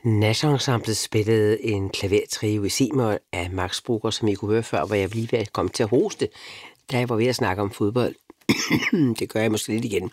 Nash-ensemblet spillede en klavertrio i C-mol af Max Brucher, som I kunne høre før, hvor jeg lige ved at komme til at hoste, da jeg var ved at snakke om fodbold. Det gør jeg måske lidt igen.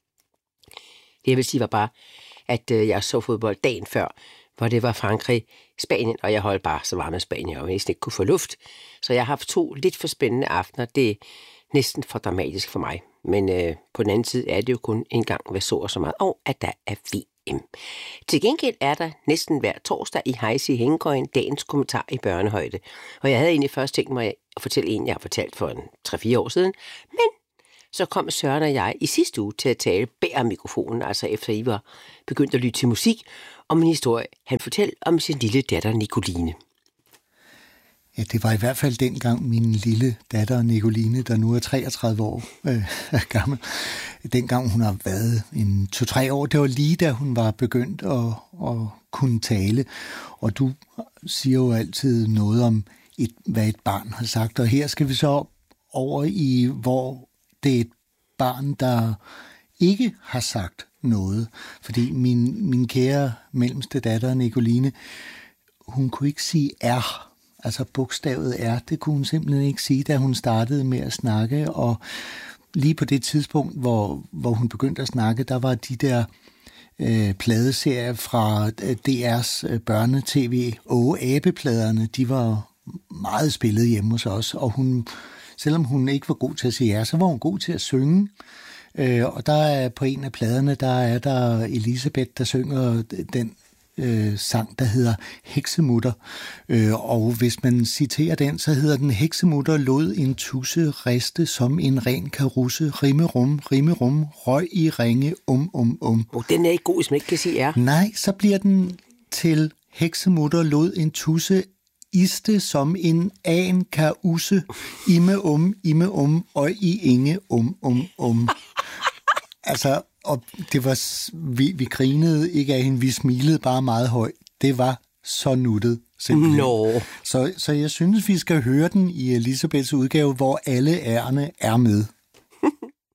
Det jeg vil sige var bare, at jeg så fodbold dagen før, hvor det var Frankrig-Spanien, og jeg holdt bare så varme Spanien, og næsten ikke kunne få luft. Så jeg har haft 2 lidt for spændende aftener. Det er næsten for dramatisk for mig. Men på den anden side er det jo kun en gang hver så meget, og at der er VM. Til gengæld er der næsten hver torsdag i Heise Hængekøjen dagens kommentar i børnehøjde. Og jeg havde egentlig først tænkt mig at fortælle en, jeg har fortalt for 3-4 år siden. Men så kom Søren og jeg i sidste uge til at tale bag mikrofonen, altså efter I var begyndt at lytte til musik, om en historie, han fortalte om sin lille datter Nicoline. Ja, det var i hvert fald dengang min lille datter Nicoline, der nu er 33 år gammel. Dengang hun har været 2-3 år, det var lige da hun var begyndt at kunne tale. Og du siger jo altid noget om, hvad et barn har sagt. Og her skal vi så over i, hvor det er et barn, der ikke har sagt noget. Fordi min kære mellemste datter Nicoline, hun kunne ikke sige R. Altså bogstavet R, det kunne hun simpelthen ikke sige, da hun startede med at snakke. Og lige på det tidspunkt, hvor hun begyndte at snakke, der var de der pladeserier fra DR's børnetv, Abepladerne, de var meget spillet hjemme hos os. Og hun, selvom hun ikke var god til at sige R, så var hun god til at synge. Og der er på en af pladerne, der er der Elisabeth, der synger den sang, der hedder Heksemutter. Og hvis man citerer den, så hedder den: Heksemutter lod en tusse riste som en ren karusse, rimmerum, røg i ringe, Den er ikke god, hvis man ikke kan sige R. Nej, så bliver den til: Heksemutter lod en tusse iste som en an karusse, imme og i inge, Altså, og det var, vi grinede ikke af hende, vi smilede bare meget højt. Det var så nuttet, simpelthen. No. Så jeg synes, vi skal høre den i Elisabeths udgave, hvor alle ærerne er med.